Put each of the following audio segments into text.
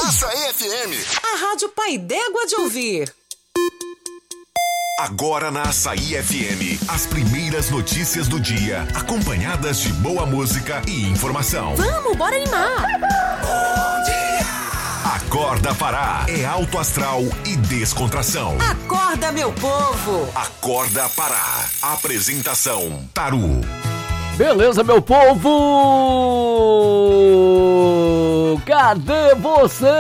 Açaí FM. A Rádio Pai d'Égua de ouvir. Agora na Açaí FM, as primeiras notícias do dia, acompanhadas de boa música e informação. Vamos, bora animar! Bom dia! Acorda Pará, é alto astral e descontração. Acorda, meu povo! Acorda Pará, apresentação Taru. Beleza, meu povo? Cadê vocês?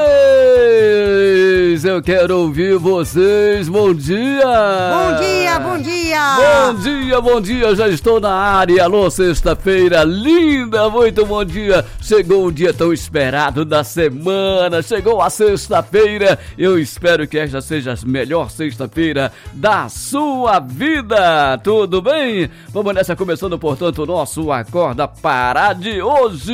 Eu quero ouvir vocês. Bom dia! Bom dia, bom dia! Bom dia, bom dia. Já estou na área. Alô, sexta-feira linda. Muito bom dia. Chegou o dia tão esperado da semana. Chegou a sexta-feira. Eu espero que esta seja a melhor sexta-feira da sua vida. Tudo bem? Vamos nessa, começando, portanto, o nosso Acorda Pará de hoje.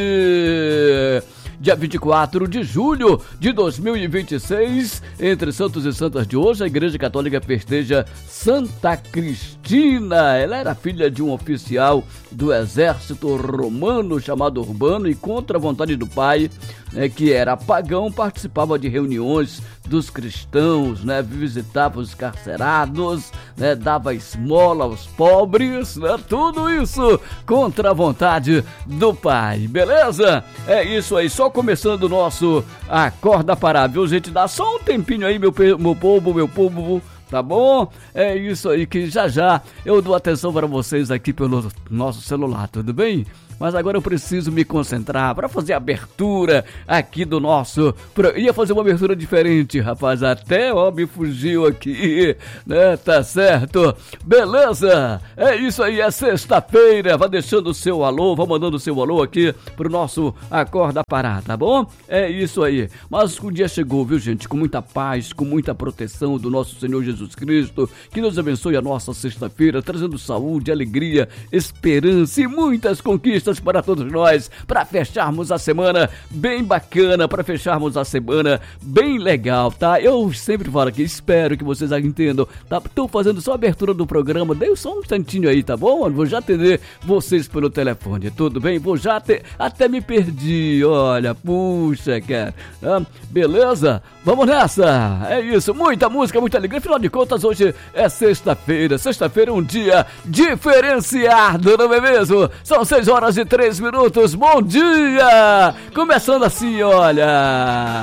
Dia 24 de julho de 2026, entre santos e santas de hoje, a Igreja Católica festeja Santa Cristina. Ela era filha de um oficial do exército romano chamado Urbano e, contra a vontade do pai, que era pagão, participava de reuniões dos cristãos, visitava os carcerados, dava esmola aos pobres, tudo isso contra a vontade do pai, beleza? É isso aí, só começando o nosso Acorda Pará, viu, gente? Dá só um tempinho aí, meu povo, tá bom? É isso aí, que já eu dou atenção para vocês aqui pelo nosso celular, tudo bem? Mas agora eu preciso me concentrar para fazer a abertura aqui do nosso... Ia fazer uma abertura diferente, rapaz, até me fugiu aqui, Tá certo? Beleza? É isso aí, é sexta-feira. Vá deixando o seu alô, vá mandando o seu alô aqui pro nosso Acorda Pará, tá bom? É isso aí. Mas o dia chegou, viu, gente? Com muita paz, com muita proteção do nosso Senhor Jesus Cristo. Que Deus abençoe a nossa sexta-feira, trazendo saúde, alegria, esperança e muitas conquistas para todos nós, para fecharmos a semana bem bacana, para fecharmos a semana bem legal, tá? Eu sempre falo aqui, espero que vocês entendam, tá? Estou fazendo só a abertura do programa, dei só um instantinho aí, tá bom? Vou já atender vocês pelo telefone, tudo bem? Vou já até me perdi, olha, puxa, cara, beleza? Vamos nessa, é isso, muita música, muita alegria, afinal de contas hoje é sexta-feira é um dia diferenciado, não é mesmo? São 6 horas e 3 minutos, bom dia! Começando assim, olha...